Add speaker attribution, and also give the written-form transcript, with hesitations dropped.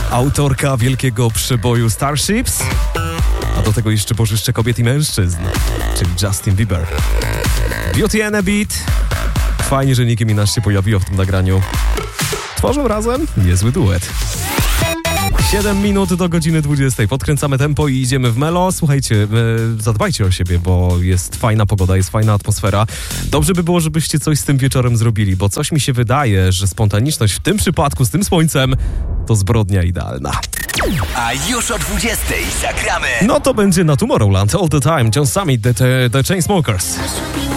Speaker 1: autorka wielkiego przeboju Starships, a do tego jeszcze bożyszcze kobiet i mężczyzn, czyli Justin Bieber. Beauty and a Beat. Fajnie, że Nicki Minaj się pojawiło w tym nagraniu. Tworzą razem niezły duet. 7 minut do godziny 20. Podkręcamy tempo i idziemy w melo. Słuchajcie, zadbajcie o siebie, bo jest fajna pogoda, jest fajna atmosfera. Dobrze by było, żebyście coś z tym wieczorem zrobili, bo coś mi się wydaje, że spontaniczność w tym przypadku z tym słońcem to zbrodnia idealna.
Speaker 2: A już o 20 zagramy.
Speaker 1: No to będzie na Tomorrowland All the Time, John Summit, The Chainsmokers.